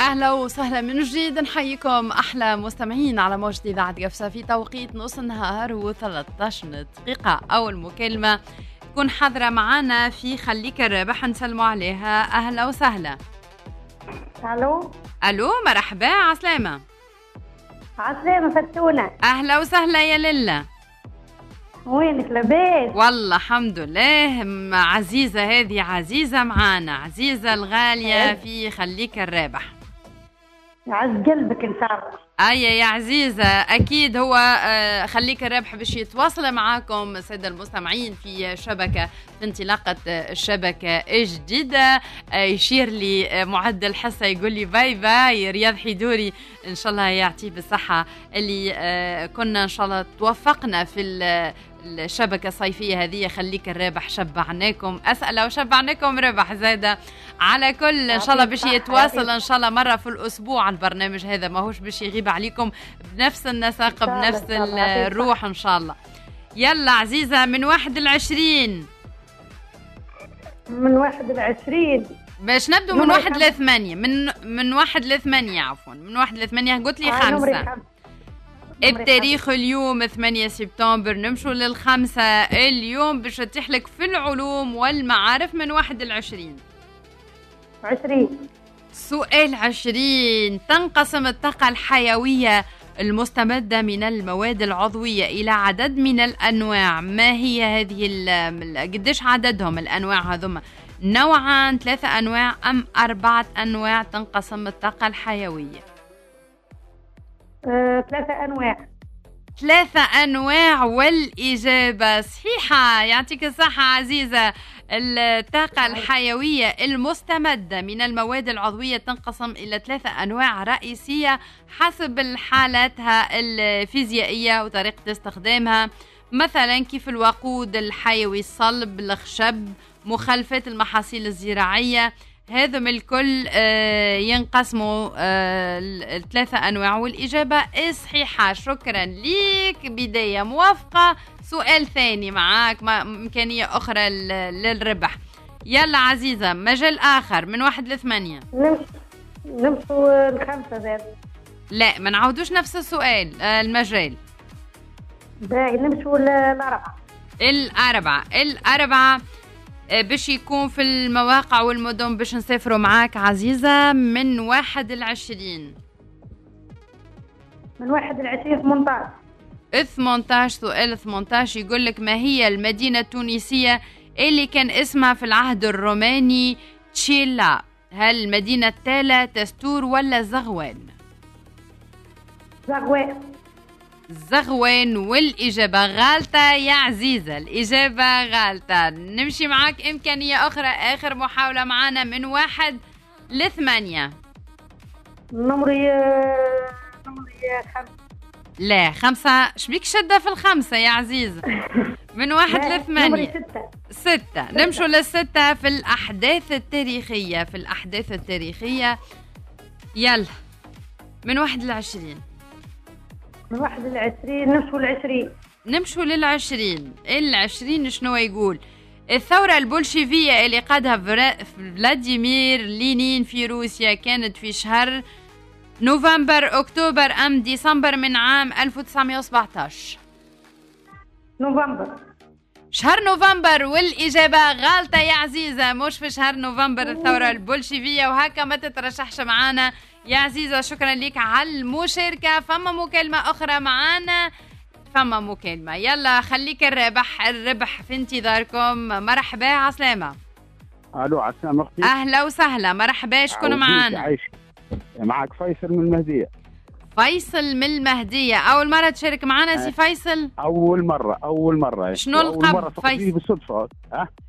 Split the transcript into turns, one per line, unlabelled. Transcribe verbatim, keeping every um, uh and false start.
أهلا وسهلا من جديد، نحييكم أحلى مستمعين على موجة إذاعة قفصة في توقيت نص النهار وثلاثة عشر دقيقة. أول مكالمة تكون حاضرة معنا في خليك الرابح نسلموا عليها. أهلا وسهلا.
الو
ألو، مرحبا، عسلامة.
عسلامة فتونة.
أهلا وسهلا يا لله.
وينك لاباس؟
والله الحمد لله. عزيزة هذه عزيزة معانا، عزيزة الغالية في خليك الرابح.
عز قلبك ان شاء الله.
أيه يا عزيزة، أكيد هو آه خليك الرابح باش يتواصل معاكم السادة المستمعين في شبكة في انطلاقة الشبكة الجديدة. آه يشير لي آه معدل حصة، يقول لي باي باي رياض حيدوري، إن شاء الله يعطيه بالصحة، اللي آه كنا إن شاء الله توفقنا في الشبكة الصيفية هذه. خليك الرابح شبعناكم، أسأل وشبعناكم ربح زادة. على كل إن شاء الله باش يتواصل إن شاء الله مرة في الأسبوع البرنامج هذا، ماهوش باش يغيب عليكم، بنفس النسق بنفس الروح إن شاء الله. يلا عزيزة، من واحد العشرين
من واحد العشرين
باش نبدو من واحد لثمانية من من واحد لثمانية عفوا من واحد لثمانية. قلت لي خمسة. التاريخ اليوم ثمانية سبتمبر، نمشوا للخمسة اليوم باش تحلك في العلوم والمعارف. من واحد العشرين
عشرين
سؤال عشرين. تنقسم الطاقة الحيوية المستمدة من المواد العضوية إلى عدد من الأنواع. ما هي هذه ال قديش عددهم الأنواع هذوما؟ نوعان، ثلاثة أنواع، أم أربعة أنواع تنقسم الطاقة الحيوية؟
أه، ثلاثة أنواع.
ثلاثة أنواع والإجابة صحيحة، يعطيك الصحة عزيزة. الطاقة الحيوية المستمدة من المواد العضوية تنقسم إلى ثلاثة أنواع رئيسية حسب حالتها الفيزيائية وطريقة استخدامها، مثلا كيف الوقود الحيوي الصلب، الخشب، مخلفات المحاصيل الزراعية. هذم الكل ينقسموا الثلاثة أنواع، والإجابة صحيحة. شكرا ليك، بداية موافقة. سؤال ثاني معاك، إمكانية أخرى للربح. يلا عزيزة، مجال آخر من واحد لثمانية.
نمشوا الخمسة زاد.
لا، ما نعودوش نفس السؤال. المجال
باقي نمشوا الأربعة.
الأربعة الأربعة باش يكون في المواقع والمدن باش نسافروا معاك عزيزة. من واحد العشرين
من واحد العشرين ثمنتاش.
ثمنتاش سؤال ثمنتاش يقول لك: ما هي المدينة التونسية اللي كان اسمها في العهد الروماني تشيلا؟ هل مدينة تالا، تستور، ولا زغوان؟
زغوان.
زغوان، والإجابة غالطة يا عزيزة، الإجابة غالطة. نمشي معاك إمكانية أخرى، آخر محاولة معانا. من واحد لثمانية.
نمري نمري خمسة.
لا، خمسة شبيك شدة في الخمسة يا عزيزة. من واحد لثمانية.
ستة.
ستة. نمشوا للستة في الأحداث التاريخية. في الأحداث التاريخية يلا من واحد لعشرين.
من واحد للعشرين نمشوا للعشرين.
نمشوا للعشرين. العشرين شنو يقول؟ الثورة البولشيفية اللي قادها فلاديمير لينين في روسيا كانت في شهر نوفمبر، أكتوبر، أم ديسمبر من عام ألف وتسعمائة وسبعة عشر؟
نوفمبر.
شهر نوفمبر، والإجابة غالطة يا عزيزة، مش في شهر نوفمبر الثورة البولشيفية، وهكا ما تترشحش معانا يا عزيزة. شكرا لك على المشاركة. فما مكالمة أخرى معانا، فما مكالمة. يلا خليك الربح الربح في انتظاركم. مرحبا، عسلامة.
الو، عسلامة اختي.
اهلا وسهلا، مرحبا. شكون معانا؟
معك فيصل من المهدية.
فيصل من المهدية، أول مرة تشارك معنا سي فيصل؟
أول مرة أول مرة.
شنو اللقب فيصل؟
بالصدفة. أه؟